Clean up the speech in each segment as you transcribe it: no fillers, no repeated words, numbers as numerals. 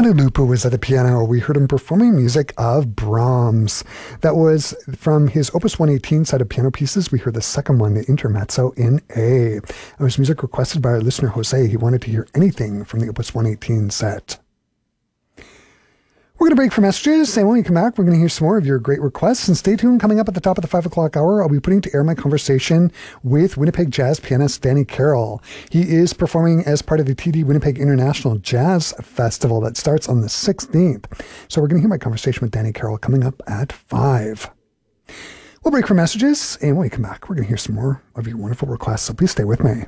Lupu was at the piano. We heard him performing music of Brahms. That was from his Opus 118 set of piano pieces. We heard the second one, the Intermezzo in A. It was music requested by our listener Jose. He wanted to hear anything from the Opus 118 set. We're going to break for messages, and when we come back, we're going to hear some more of your great requests. And stay tuned. Coming up at the top of the 5 o'clock hour, I'll be putting to air my conversation with Winnipeg jazz pianist Danny Carroll. He is performing as part of the TD Winnipeg International Jazz Festival that starts on the 16th. So we're going to hear my conversation with Danny Carroll coming up at 5. We'll break for messages, and when we come back, we're going to hear some more of your wonderful requests. So please stay with me.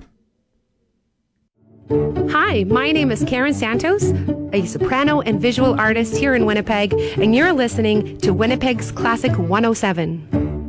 Hi, my name is Karen Santos, a soprano and visual artist here in Winnipeg, and you're listening to Winnipeg's Classic 107.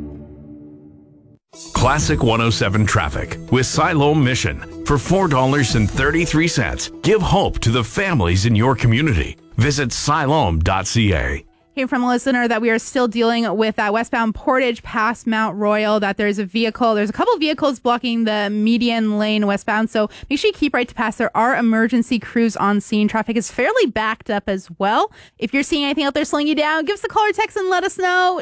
Classic 107 traffic with Siloam Mission. For $4.33, give hope to the families in your community. Visit siloam.ca. Came from a listener that we are still dealing with that westbound Portage past Mount Royal, that there's a couple vehicles blocking the median lane westbound. So make sure you keep right to pass. There are emergency crews on scene. Traffic is fairly backed up as well. If you're seeing anything out there slowing you down, give us a call or text and let us know.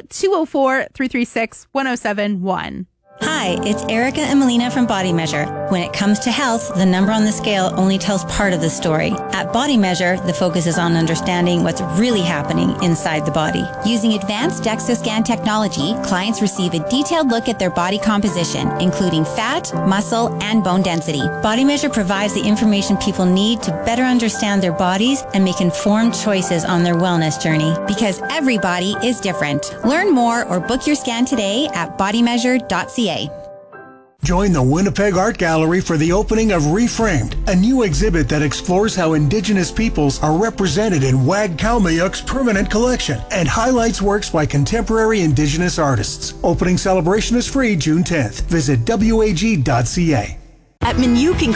204-336-1071. Hi, it's Erica and Melina from Body Measure. When it comes to health, the number on the scale only tells part of the story. At Body Measure, the focus is on understanding what's really happening inside the body. Using advanced DEXA scan technology, clients receive a detailed look at their body composition, including fat, muscle, and bone density. Body Measure provides the information people need to better understand their bodies and make informed choices on their wellness journey. Because every body is different. Learn more or book your scan today at bodymeasure.ca. Join the Winnipeg Art Gallery for the opening of Reframed, a new exhibit that explores how Indigenous peoples are represented in Wag Kalmayuk's permanent collection and highlights works by contemporary Indigenous artists. Opening celebration is free June 10th. Visit wag.ca. At Minukin